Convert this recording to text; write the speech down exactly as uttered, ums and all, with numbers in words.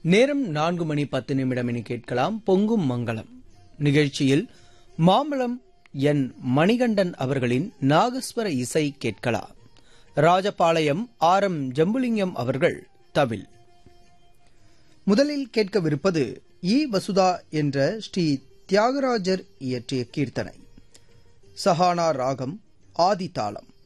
நேரம் நான்கு மணி பத்து நிமிடம் என கேட்கலாம். பொங்கும் மங்களம் நிகழ்ச்சியில் மாம்பழம் என் மணிகண்டன் அவர்களின் நாகஸ்வர இசை கேட்கலாம். ராஜபாளையம் ஆர் எம் ஜம்புலிங்கம் அவர்கள் தவில். முதலில் கேட்கவிருப்பது இ வசுதா என்ற ஸ்ரீ தியாகராஜர் இயற்றிய கீர்த்தனை. சஹானா ராகம், ஆதி தாளம்.